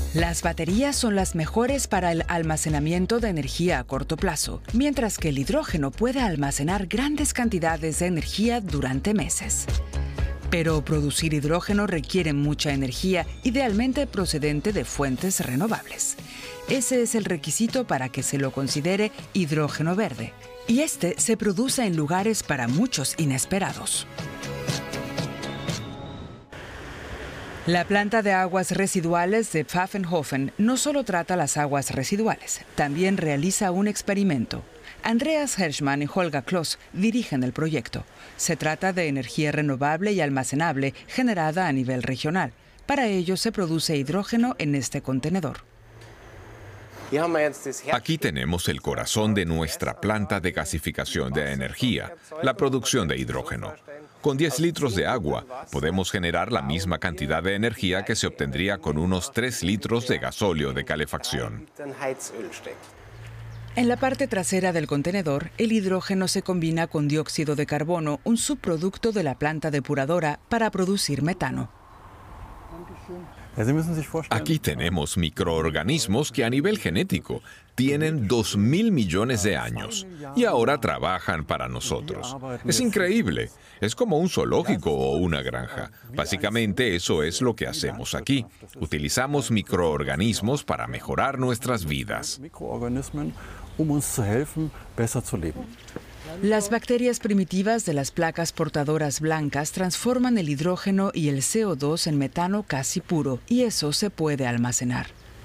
Las baterías son las mejores para el almacenamiento de energía a corto plazo, mientras que el hidrógeno puede almacenar grandes cantidades de energía durante meses. Pero producir hidrógeno requiere mucha energía, idealmente procedente de fuentes renovables. Ese es el requisito para que se lo considere hidrógeno verde. Y este se produce en lugares para muchos inesperados. La planta de aguas residuales de Pfaffenhofen no solo trata las aguas residuales, también realiza un experimento. Andreas Herschmann y Holger Kloss dirigen el proyecto. Se trata de energía renovable y almacenable generada a nivel regional. Para ello se produce hidrógeno en este contenedor. Aquí tenemos el corazón de nuestra planta de gasificación de energía, la producción de hidrógeno. Con 10 litros de agua podemos generar la misma cantidad de energía que se obtendría con unos 3 litros de gasóleo de calefacción. En la parte trasera del contenedor, el hidrógeno se combina con dióxido de carbono, un subproducto de la planta depuradora, para producir metano. Aquí tenemos microorganismos que a nivel genético tienen 2.000 millones de años y ahora trabajan para nosotros. Es increíble. Es como un zoológico o una granja. Básicamente eso es lo que hacemos aquí. Utilizamos microorganismos para mejorar nuestras vidas. Las bacterias primitivas de las placas portadoras blancas transforman el hidrógeno y el CO2 en metano casi puro, y eso se puede almacenar.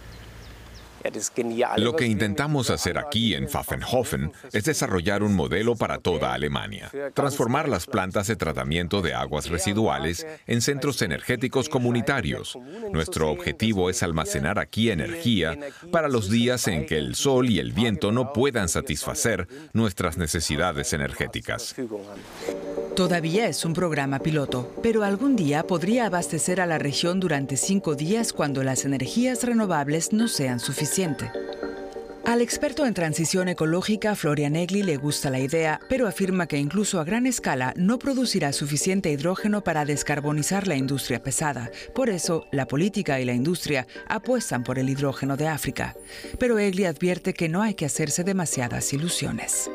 Lo que intentamos hacer aquí en Pfaffenhofen es desarrollar un modelo para toda Alemania, transformar las plantas de tratamiento de aguas residuales en centros energéticos comunitarios. Nuestro objetivo es almacenar aquí energía para los días en que el sol y el viento no puedan satisfacer nuestras necesidades energéticas. Todavía es un programa piloto, pero algún día podría abastecer a la región durante 5 días cuando las energías renovables no sean suficientes. Al experto en transición ecológica, Florian Egli, le gusta la idea, pero afirma que incluso a gran escala no producirá suficiente hidrógeno para descarbonizar la industria pesada. Por eso, la política y la industria apuestan por el hidrógeno de África. Pero Egli advierte que no hay que hacerse demasiadas ilusiones.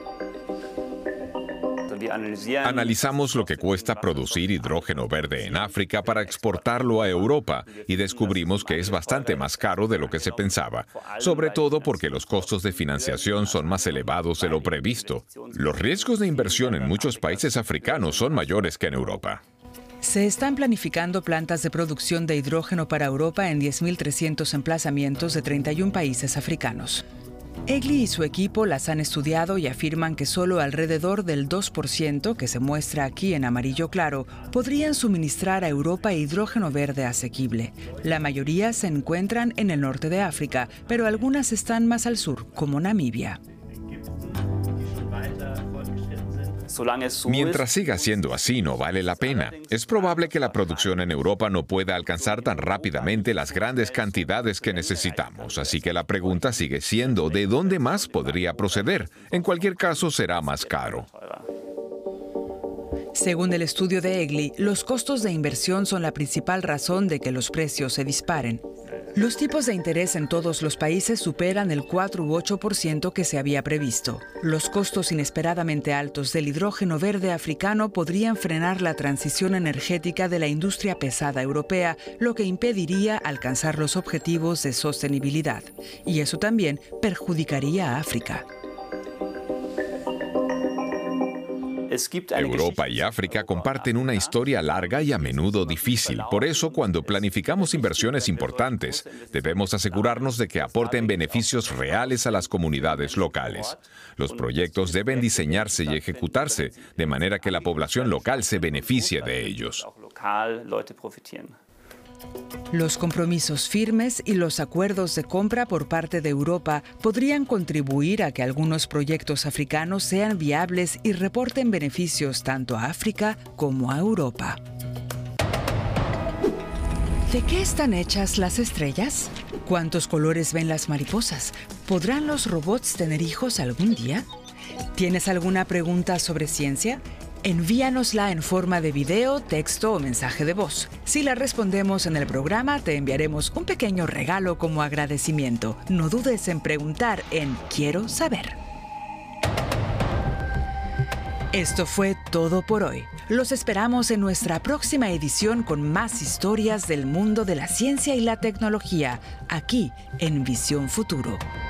Analizamos lo que cuesta producir hidrógeno verde en África para exportarlo a Europa y descubrimos que es bastante más caro de lo que se pensaba, sobre todo porque los costos de financiación son más elevados de lo previsto. Los riesgos de inversión en muchos países africanos son mayores que en Europa. Se están planificando plantas de producción de hidrógeno para Europa en 10.300 emplazamientos de 31 países africanos. Egli y su equipo las han estudiado y afirman que solo alrededor del 2%, que se muestra aquí en amarillo claro, podrían suministrar a Europa hidrógeno verde asequible. La mayoría se encuentran en el norte de África, pero algunas están más al sur, como Namibia. Mientras siga siendo así, no vale la pena. Es probable que la producción en Europa no pueda alcanzar tan rápidamente las grandes cantidades que necesitamos, así que la pregunta sigue siendo ¿de dónde más podría proceder? En cualquier caso, será más caro. Según el estudio de Egli, los costos de inversión son la principal razón de que los precios se disparen. Los tipos de interés en todos los países superan el 4 u 8% que se había previsto. Los costos inesperadamente altos del hidrógeno verde africano podrían frenar la transición energética de la industria pesada europea, lo que impediría alcanzar los objetivos de sostenibilidad. Y eso también perjudicaría a África. Europa y África comparten una historia larga y a menudo difícil. Por eso, cuando planificamos inversiones importantes, debemos asegurarnos de que aporten beneficios reales a las comunidades locales. Los proyectos deben diseñarse y ejecutarse de manera que la población local se beneficie de ellos. Los compromisos firmes y los acuerdos de compra por parte de Europa podrían contribuir a que algunos proyectos africanos sean viables y reporten beneficios tanto a África como a Europa. ¿De qué están hechas las estrellas? ¿Cuántos colores ven las mariposas? ¿Podrán los robots tener hijos algún día? ¿Tienes alguna pregunta sobre ciencia? Envíanosla en forma de video, texto o mensaje de voz. Si la respondemos en el programa, te enviaremos un pequeño regalo como agradecimiento. No dudes en preguntar en Quiero saber. Esto fue todo por hoy. Los esperamos en nuestra próxima edición con más historias del mundo de la ciencia y la tecnología, aquí en Visión Futuro.